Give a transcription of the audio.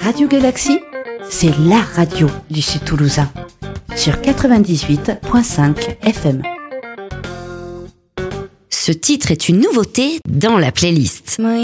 Radio Galaxy, c'est la radio du Sud Toulousain. Sur 98.5 FM. Ce titre est une nouveauté dans la playlist.